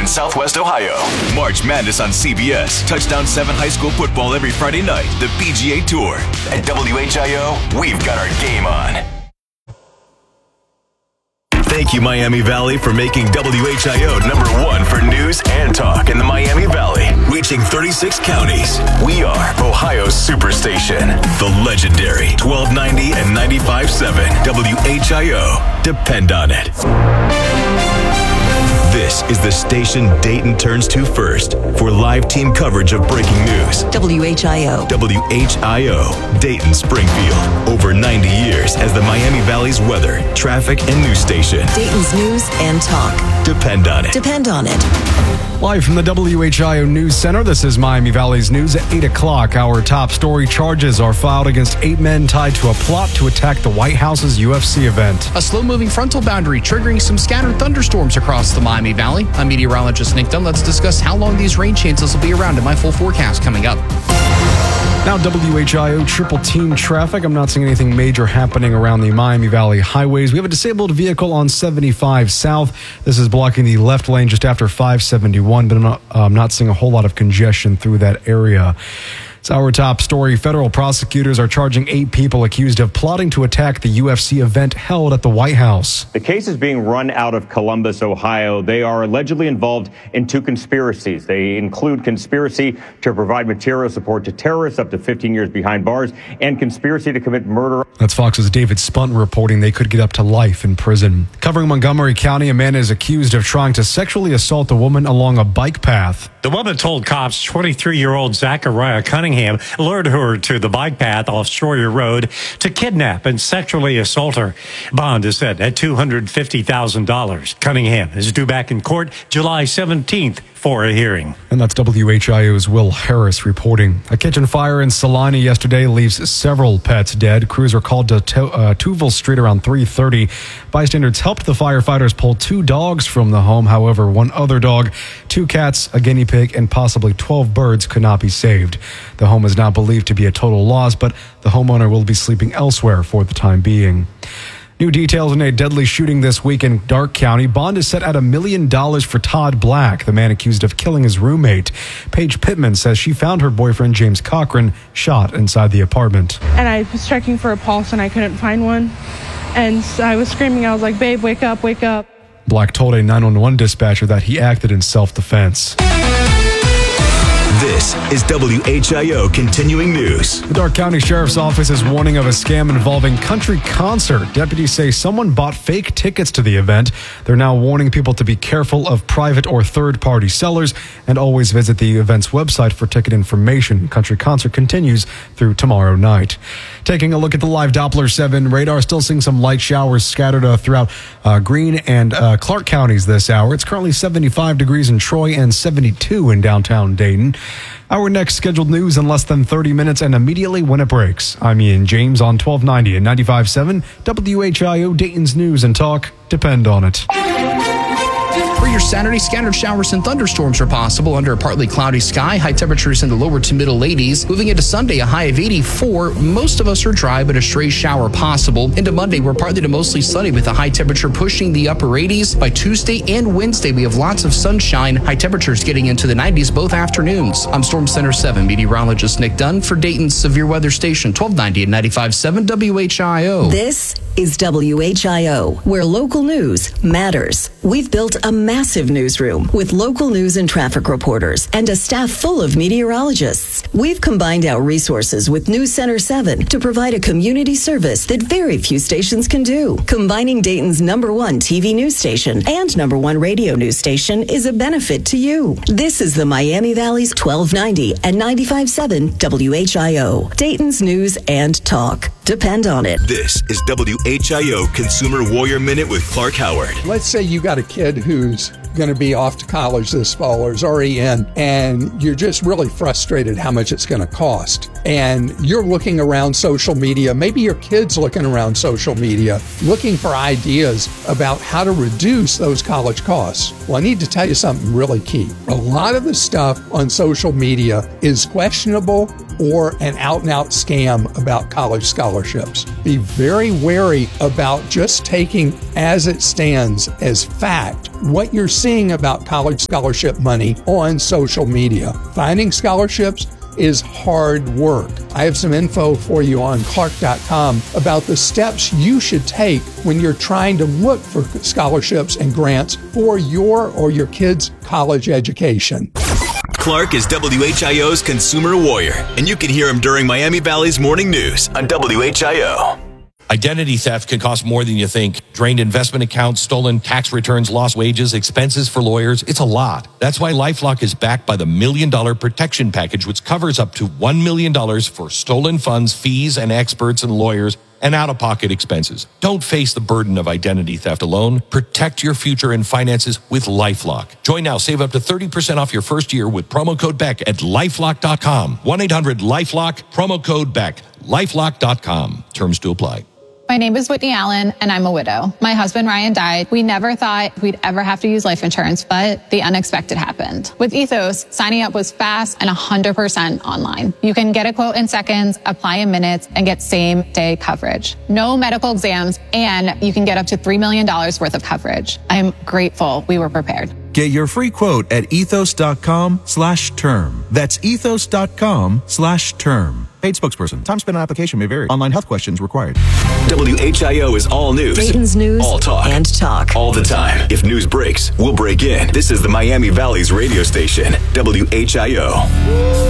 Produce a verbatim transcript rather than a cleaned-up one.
in Southwest Ohio. March Madness on C B S. Touchdown seven high school football every Friday night. The P G A Tour. At W H I O, we've got our game on. Thank you, Miami Valley, for making W H I O number one for news and talk in the Miami Valley. Reaching thirty-six counties. We are Ohio's Superstation. The legendary twelve ninety and ninety-five point seven W H I O. Depend on it. This is the station Dayton turns to first for live team coverage of breaking news. W H I O. W H I O, Dayton Springfield. Over ninety years as the Miami Valley's weather, traffic, and news station. Dayton's news and talk. Depend on it. Depend on it. Live from the W H I O News Center, this is Miami Valley's News at eight o'clock. Our top story: charges are filed against eight men tied to a plot to attack the White House's U F C event. A slow-moving frontal boundary triggering some scattered thunderstorms across the Miami Valley. I'm meteorologist Nick Dunn. Let's discuss how long these rain chances will be around in my full forecast coming up. Now, W H I O triple team traffic. I'm not seeing anything major happening around the Miami Valley highways. We have a disabled vehicle on seventy-five South. This is blocking the left lane just after five seventy-one, but I'm not, uh, I'm not seeing a whole lot of congestion through that area. It's our top story. Federal prosecutors are charging eight people accused of plotting to attack the U F C event held at the White House. The case is being run out of Columbus, Ohio. They are allegedly involved in two conspiracies. They include conspiracy to provide material support to terrorists up to fifteen years behind bars and conspiracy to commit murder. That's Fox's David Spunt reporting they could get up to life in prison. Covering Montgomery County, a man is accused of trying to sexually assault a woman along a bike path. The woman told cops twenty-three-year-old Zachariah Cunningham lured her to the bike path off Sawyer Road to kidnap and sexually assault her. Bond is set at two hundred fifty thousand dollars. Cunningham is due back in court July seventeenth for a hearing. And that's W H I O's Will Harris reporting. A kitchen fire in Salina yesterday leaves several pets dead. Crews were called to, to uh, Tuville Street around three thirty. Bystanders helped the firefighters pull two dogs from the home. However, one other dog, two cats, a guinea pig, and possibly twelve birds could not be saved. The home is now believed to be a total loss, but the homeowner will be sleeping elsewhere for the time being. New details in a deadly shooting this week in Darke County. Bond is set at a million dollars for Todd Black, the man accused of killing his roommate. Paige Pittman says she found her boyfriend, James Cochran, shot inside the apartment. And I was checking for a pulse and I couldn't find one. And I was screaming. I was like, babe, wake up, wake up. Black told a nine one one dispatcher that he acted in self-defense. This is W H I O Continuing News. The Darke County Sheriff's Office is warning of a scam involving country concert. Deputies say someone bought fake tickets to the event. They're now warning people to be careful of private or third-party sellers and always visit the event's website for ticket information. Country concert continues through tomorrow night. Taking a look at the live Doppler seven radar, still seeing some light showers scattered uh, throughout uh, Greene and uh, Clark counties this hour. It's currently seventy-five degrees in Troy and seventy-two in downtown Dayton. Our next scheduled news in less than thirty minutes and immediately when it breaks. I'm Ian James on twelve ninety and ninety-five point seven W H I O, Dayton's News and Talk. Depend on it. For your Saturday, scattered showers and thunderstorms are possible under a partly cloudy sky. High temperatures in the lower to middle eighties. Moving into Sunday, a high of eighty-four. Most of us are dry, but a stray shower possible. Into Monday, we're partly to mostly sunny with a high temperature pushing the upper eighties. By Tuesday and Wednesday, we have lots of sunshine. High temperatures getting into the nineties both afternoons. I'm Storm Center seven meteorologist Nick Dunn for Dayton's Severe Weather Station, twelve ninety and ninety-five point seven W H I O. This is W H I O, where local news matters. We've built a massive newsroom with local news and traffic reporters and a staff full of meteorologists. We've combined our resources with News Center seven to provide a community service that very few stations can do. Combining Dayton's number one T V news station and number one radio news station is a benefit to you. This is the Miami Valley's twelve ninety and ninety-five point seven W H I O, Dayton's News and Talk. Depend on it. This is W H I O Consumer Warrior Minute with Clark Howard. Let's say you got a kid who's going to be off to college this fall or is already in, and you're just really frustrated how much it's going to cost. And you're looking around social media, maybe your kid's looking around social media, looking for ideas about how to reduce those college costs. Well, I need to tell you something really key. A lot of the stuff on social media is questionable or an out-and-out scam about college scholarships. Be very wary about just taking as it stands as fact what you're seeing about college scholarship money on social media. Finding scholarships is hard work. I have some info for you on Clark dot com about the steps you should take when you're trying to look for scholarships and grants for your or your kids' college education. Clark is W H I O's consumer warrior, and you can hear him during Miami Valley's morning news on W H I O. Identity theft can cost more than you think. Drained investment accounts, stolen tax returns, lost wages, expenses for lawyers. It's a lot. That's why LifeLock is backed by the Million Dollar Protection Package, which covers up to one million dollars for stolen funds, fees, and experts and lawyers, and out-of-pocket expenses. Don't face the burden of identity theft alone. Protect your future and finances with LifeLock. Join now. Save up to thirty percent off your first year with promo code Beck at lifelock dot com. one eight hundred lifelock, promo code Beck. lifelock dot com. Terms to apply. My name is Whitney Allen, and I'm a widow. My husband, Ryan, died. We never thought we'd ever have to use life insurance, but the unexpected happened. With Ethos, signing up was fast and one hundred percent online. You can get a quote in seconds, apply in minutes, and get same-day coverage. No medical exams, and you can get up to three million dollars worth of coverage. I'm grateful we were prepared. Get your free quote at ethos.com slash term. That's ethos.com slash term. Paid spokesperson. Time spent on application may vary. Online health questions required. W H I O is all news. Dayton's news all talk. and talk. All the time. If news breaks, we'll break in. This is the Miami Valley's radio station, W H I O.